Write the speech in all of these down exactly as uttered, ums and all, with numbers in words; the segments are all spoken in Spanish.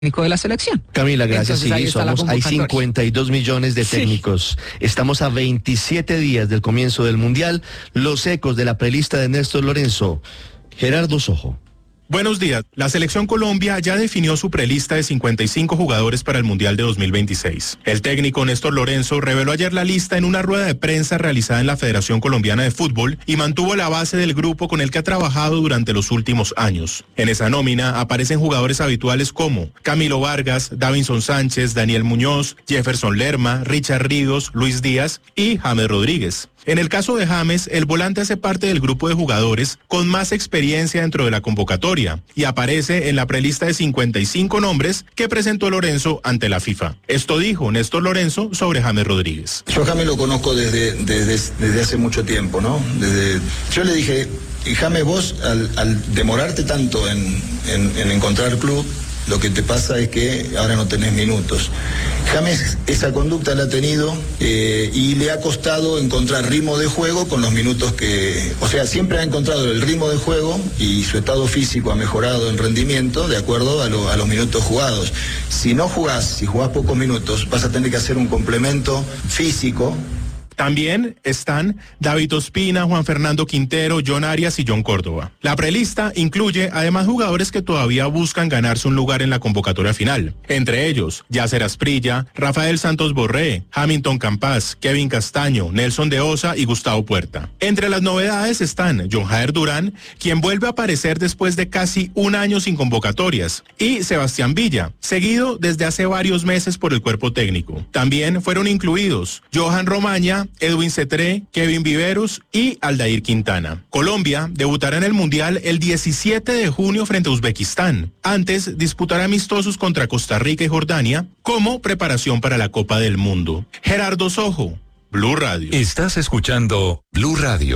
técnico de la selección. Camila, gracias. Entonces, sí, somos, hay cincuenta y dos millones de técnicos. Sí. Estamos a veintisiete días del comienzo del Mundial. Los ecos de la prelista de Néstor Lorenzo. Gerardo Sojo. Buenos días. La Selección Colombia ya definió su prelista de cincuenta y cinco jugadores para el Mundial de dos mil veintiséis. El técnico Néstor Lorenzo reveló ayer la lista en una rueda de prensa realizada en la Federación Colombiana de Fútbol y mantuvo la base del grupo con el que ha trabajado durante los últimos años. En esa nómina aparecen jugadores habituales como Camilo Vargas, Davinson Sánchez, Daniel Muñoz, Jefferson Lerma, Richard Ríos, Luis Díaz y James Rodríguez. En el caso de James, el volante hace parte del grupo de jugadores con más experiencia dentro de la convocatoria y aparece en la prelista de cincuenta y cinco nombres que presentó Lorenzo ante la FIFA. Esto dijo Néstor Lorenzo sobre James Rodríguez. Yo a James lo conozco desde, desde, desde hace mucho tiempo, ¿no? Desde, yo le dije, James, vos al, al demorarte tanto en, en, en encontrar club, lo que te pasa es que ahora no tenés minutos. James esa conducta la ha tenido eh, y le ha costado encontrar ritmo de juego con los minutos que... O sea, siempre ha encontrado el ritmo de juego y su estado físico ha mejorado en rendimiento de acuerdo a, lo, a los minutos jugados. Si no jugás, si jugás pocos minutos, vas a tener que hacer un complemento físico. También están David Ospina, Juan Fernando Quintero, John Arias y John Córdoba. La prelista incluye además jugadores que todavía buscan ganarse un lugar en la convocatoria final. Entre ellos, Yasser Asprilla, Rafael Santos Borré, Hamilton Campas, Kevin Castaño, Nelson de Osa y Gustavo Puerta. Entre las novedades están John Jader Durán, quien vuelve a aparecer después de casi un año sin convocatorias, y Sebastián Villa, seguido desde hace varios meses por el cuerpo técnico. También fueron incluidos Johan Romaña, Edwin Cetré, Kevin Viveros y Aldair Quintana. Colombia debutará en el Mundial el diecisiete de junio frente a Uzbekistán. Antes disputará amistosos contra Costa Rica y Jordania como preparación para la Copa del Mundo. Gerardo Sojo, Blue Radio. Estás escuchando Blue Radio.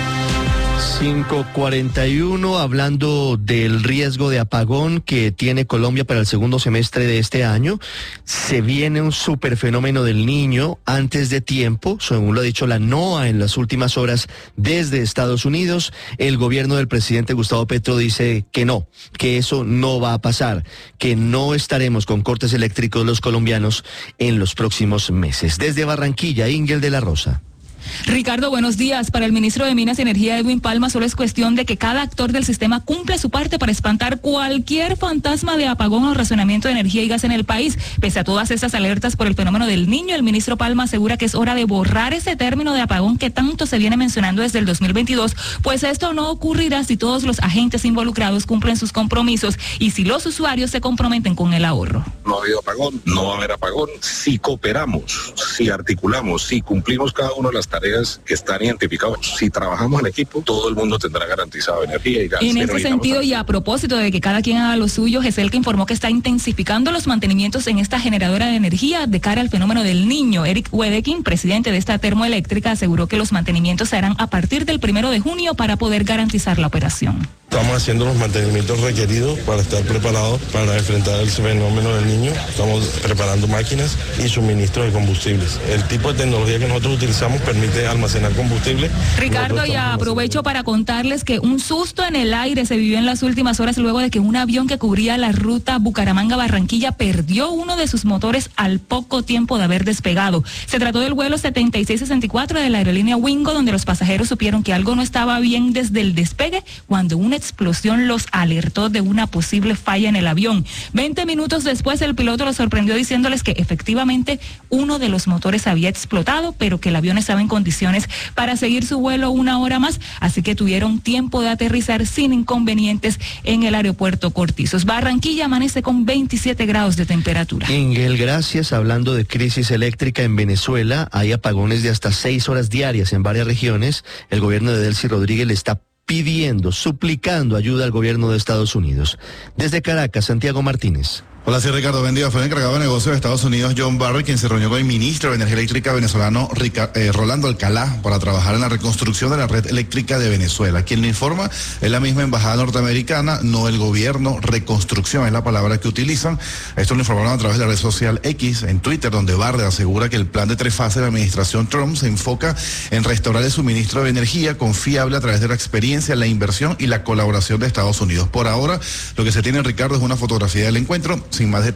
cinco cuarenta y uno, hablando del riesgo de apagón que tiene Colombia para el segundo semestre de este año. Se viene un superfenómeno del Niño antes de tiempo, según lo ha dicho la NOAA en las últimas horas desde Estados Unidos. El gobierno del presidente Gustavo Petro dice que no, que eso no va a pasar, que no estaremos con cortes eléctricos los colombianos en los próximos meses. Desde Barranquilla, Ingel de la Rosa. Ricardo, buenos días. Para el ministro de Minas y Energía, Edwin Palma, solo es cuestión de que cada actor del sistema cumpla su parte para espantar cualquier fantasma de apagón o racionamiento de energía y gas en el país. Pese a todas estas alertas por el fenómeno del Niño, el ministro Palma asegura que es hora de borrar ese término de apagón que tanto se viene mencionando desde el dos mil veintidós, pues esto no ocurrirá si todos los agentes involucrados cumplen sus compromisos y si los usuarios se comprometen con el ahorro. No ha habido apagón, no va a haber apagón si cooperamos, si articulamos, si cumplimos cada uno de las tareas que están identificados. Si trabajamos en equipo, todo el mundo tendrá garantizado energía y gas. En ese sentido, y a propósito de que cada quien haga lo suyo, GESEL que informó que está intensificando los mantenimientos en esta generadora de energía de cara al fenómeno del Niño. Eric Wedekin, presidente de esta termoeléctrica, aseguró que los mantenimientos se harán a partir del primero de junio para poder garantizar la operación. Estamos haciendo los mantenimientos requeridos para estar preparados para enfrentar el fenómeno del Niño. Estamos preparando máquinas y suministro de combustibles. El tipo de tecnología que nosotros utilizamos permite almacenar combustible. Ricardo, y aprovecho para contarles que un susto en el aire se vivió en las últimas horas luego de que un avión que cubría la ruta Bucaramanga-Barranquilla perdió uno de sus motores al poco tiempo de haber despegado. Se trató del vuelo setenta y seis sesenta y cuatro de la aerolínea Wingo, donde los pasajeros supieron que algo no estaba bien desde el despegue cuando una explosión los alertó de una posible falla en el avión. Veinte minutos después, el piloto los sorprendió diciéndoles que efectivamente uno de los motores había explotado, pero que el avión estaba en condiciones para seguir su vuelo una hora más, así que tuvieron tiempo de aterrizar sin inconvenientes en el aeropuerto Cortizos. Barranquilla amanece con veintisiete grados de temperatura. Ingel, gracias. Hablando de crisis eléctrica en Venezuela, hay apagones de hasta seis horas diarias en varias regiones. El gobierno de Delcy Rodríguez le está pidiendo, suplicando ayuda al gobierno de Estados Unidos. Desde Caracas, Santiago Martínez. Hola, sí, Ricardo, buen día. Fue el encargado de negocios de Estados Unidos, John Barry, quien se reunió con el ministro de Energía Eléctrica venezolano, Rica, eh, Rolando Alcalá, para trabajar en la reconstrucción de la red eléctrica de Venezuela. Quien le informa es la misma embajada norteamericana, no el gobierno. Reconstrucción es la palabra que utilizan. Esto lo informaron a través de la red social X, en Twitter, donde Barry asegura que el plan de tres fases de la administración Trump se enfoca en restaurar el suministro de energía confiable a través de la experiencia, la inversión y la colaboración de Estados Unidos. Por ahora, lo que se tiene, Ricardo, es una fotografía del encuentro. sin más